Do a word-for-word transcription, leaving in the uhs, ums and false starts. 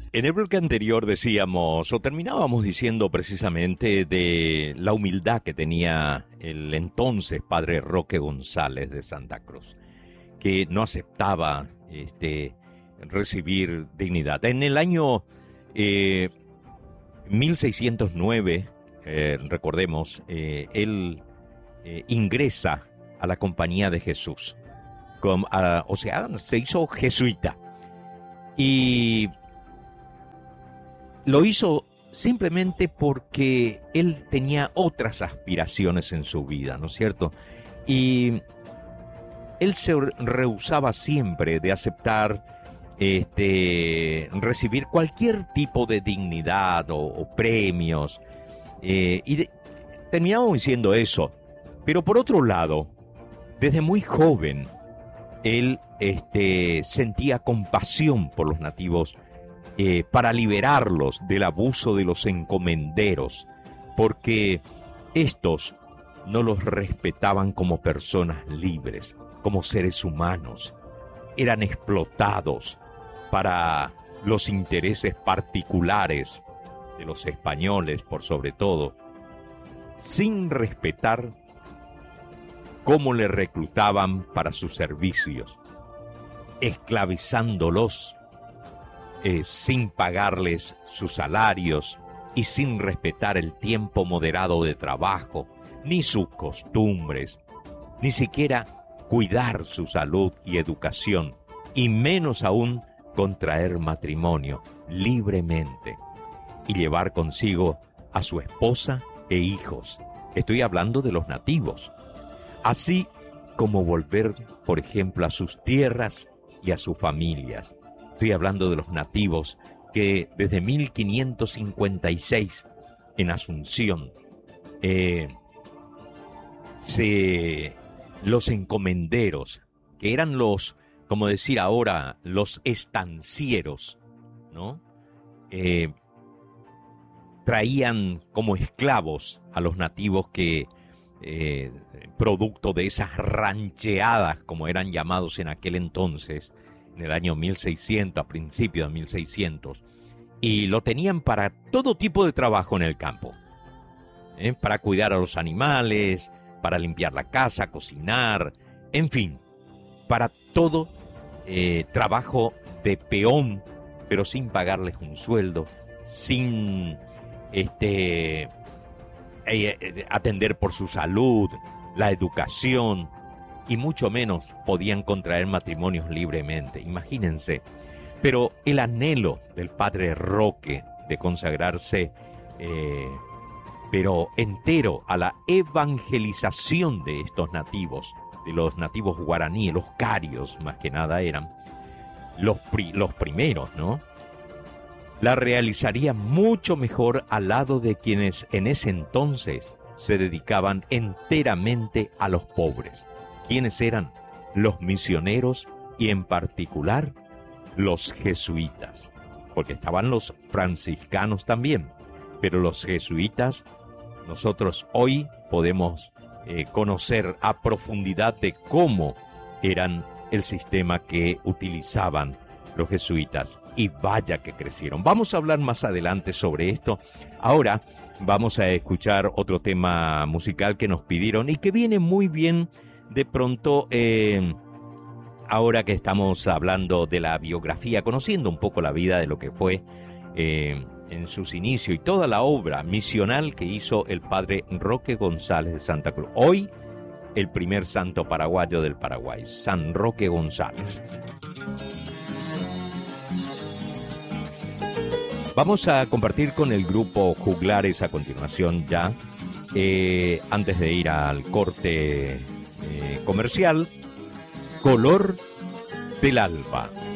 En el bloque anterior decíamos, o terminábamos diciendo precisamente de la humildad que tenía el entonces padre Roque González de Santa Cruz, que no aceptaba este, recibir dignidad. En el año eh, mil seiscientos nueve, eh, recordemos, eh, él eh, ingresa a la Compañía de Jesús, con, a, o sea, se hizo jesuita, y lo hizo simplemente porque él tenía otras aspiraciones en su vida, ¿no es cierto? Y él se rehusaba siempre de aceptar, este, recibir cualquier tipo de dignidad o, o premios, eh, y de, terminamos diciendo eso. Pero por otro lado, desde muy joven, él este, sentía compasión por los nativos, Eh, para liberarlos del abuso de los encomenderos, porque estos no los respetaban como personas libres, como seres humanos. Eran explotados para los intereses particulares de los españoles, por sobre todo, sin respetar cómo le reclutaban para sus servicios, esclavizándolos, Eh, sin pagarles sus salarios y sin respetar el tiempo moderado de trabajo, ni sus costumbres, ni siquiera cuidar su salud y educación, y menos aún contraer matrimonio libremente y llevar consigo a su esposa e hijos. Estoy hablando de los nativos. Así como volver, por ejemplo, a sus tierras y a sus familias. Estoy hablando de los nativos que desde mil quinientos cincuenta y seis en Asunción, eh, se, los encomenderos, que eran los, como decir ahora, los estancieros, ¿no? Eh, traían como esclavos a los nativos que, eh, producto de esas rancheadas, como eran llamados en aquel entonces, en el año mil seiscientos, a principios de mil seiscientos, y lo tenían para todo tipo de trabajo en el campo, ¿eh? Para cuidar a los animales, para limpiar la casa, cocinar, en fin, para todo eh, trabajo de peón, pero sin pagarles un sueldo, sin este, eh, atender por su salud, la educación, y mucho menos podían contraer matrimonios libremente, imagínense. Pero el anhelo del padre Roque de consagrarse, eh, pero entero, a la evangelización de estos nativos, de los nativos guaraníes, los carios más que nada eran, los, pri, los primeros, ¿no? La realizaría mucho mejor al lado de quienes en ese entonces se dedicaban enteramente a los pobres. ¿Quiénes eran? Los misioneros y en particular los jesuitas, porque estaban los franciscanos también, pero los jesuitas nosotros hoy podemos eh, conocer a profundidad de cómo eran el sistema que utilizaban los jesuitas, y vaya que crecieron. Vamos a hablar más adelante sobre esto. Ahora vamos a escuchar otro tema musical que nos pidieron y que viene muy bien de pronto, eh, ahora que estamos hablando de la biografía, conociendo un poco la vida de lo que fue eh, en sus inicios y toda la obra misional que hizo el padre Roque González de Santa Cruz. Hoy, el primer santo paraguayo del Paraguay, San Roque González. Vamos a compartir con el grupo Juglares a continuación ya, eh, antes de ir al corte Eh, comercial, Color del Alba.